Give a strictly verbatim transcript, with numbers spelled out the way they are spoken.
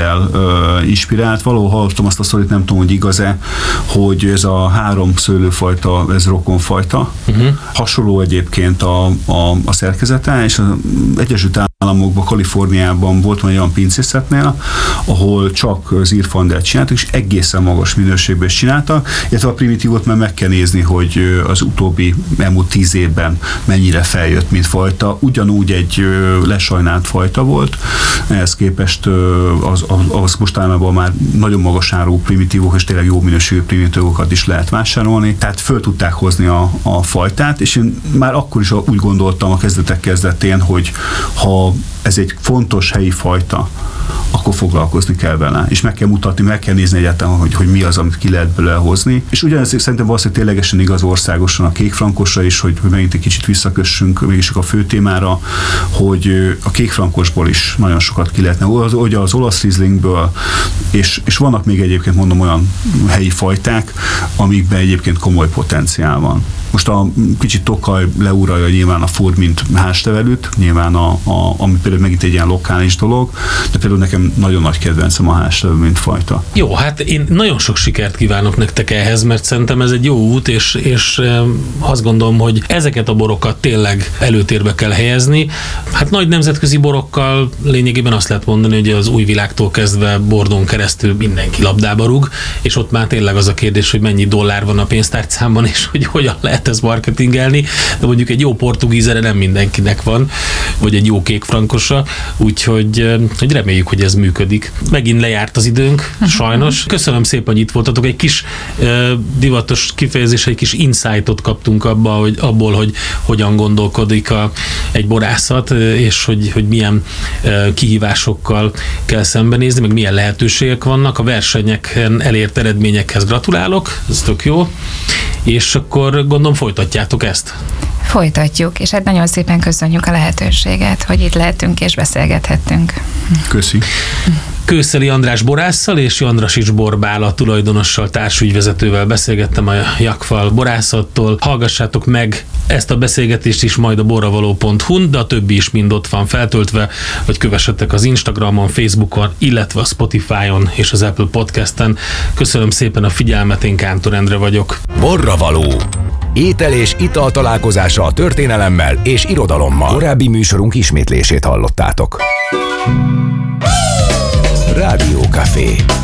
ezzel uh, inspirált. Valahol hallottam azt a szorít, nem tudom, hogy igaz-e, hogy ez a három szőlőfajta, ez rokonfajta. Uh-huh. Hasonló egyébként a, a, a szerkezete, és az Egyesült Államokban, Kaliforniában volt olyan pincészetnél, ahol csak zírfandert csináltak, és egészen magas minőségben is csináltak, illetve a primitívot már meg kell nézni, hogy az utóbbi elmúlt tíz évben mennyire feljött, mint fajta. Ugyanúgy egy lesajnált fajta volt, ehhez képest az, az mostanában már nagyon magas árú primitívok, és tényleg jó minőségű primitívokat is lehet vásárolni, tehát föl tudták hozni a, a fajtát, és én már akkor is úgy gondoltam a kezdetek kezdetén, hogy ha ez egy fontos helyi fajta, akkor foglalkozni kell vele, és meg kell mutatni, meg kell nézni egyáltalán, hogy, hogy mi az, amit ki lehet belőle hozni. És ugyanez szerintem valószínűleg ténylegesen igaz országosan a kékfrankosra is, hogy, hogy megint egy kicsit visszakössünk mégis a fő témára, hogy a kékfrankosból is nagyon sokat ki lehetne, ugye az olasz rizlingből, és, és vannak még egyébként mondom olyan helyi fajták, amikben egyébként komoly potenciál van. Most a kicsit Tokaj leuralja nyilván a ford, mint háztevelőt, nyilván a, a, ami például megint egy ilyen lokális dolog, de például nekem nagyon nagy kedvencem a háztevelő, mint fajta. Jó, hát én nagyon sok sikert kívánok nektek ehhez, mert szerintem ez egy jó út, és, és azt gondolom, hogy ezeket a borokat tényleg előtérbe kell helyezni. Hát nagy nemzetközi borokkal lényegében azt lehet mondani, hogy az új világtól kezdve Bordón keresztül mindenki labdába rúg, és ott már tényleg az a kérdés, hogy mennyi dollár van a pénztárcámban, és hogy hogyan lehet ezt marketingelni, de mondjuk egy jó portugízere nem mindenkinek van, vagy egy jó kékfrankosra, úgyhogy hogy reméljük, hogy ez működik. Megint lejárt az időnk, sajnos. Köszönöm szépen, hogy itt voltatok. Egy kis uh, divatos kifejezés, egy kis insightot kaptunk abba, hogy, abból, hogy hogyan gondolkodik a, egy borászat, és hogy, hogy milyen uh, kihívásokkal kell szembenézni, meg milyen lehetőségek vannak. A versenyeken elért eredményekhez gratulálok, ez tök jó. És akkor gondolom folytatjátok ezt. Folytatjuk, és hát nagyon szépen köszönjük a lehetőséget, hogy itt lehetünk és beszélgethettünk. Köszi. Kőszeli András borásszal és Jandrasics Borbála tulajdonossal, társügyvezetővel beszélgettem a Jakfal borászattól. Hallgassátok meg ezt a beszélgetést is majd a borravaló pont hu-n, de a többi is mind ott van feltöltve, vagy kövessetek az Instagramon, Facebookon, illetve a Spotify-on és az Apple Podcasten. Köszönöm szépen a figyelmet, én Kántor Endre vagyok. Borravaló. Étel és ital találkozása a történelemmel és irodalommal. Korábbi műsorunk ismétlését hallottátok. Rádió Café.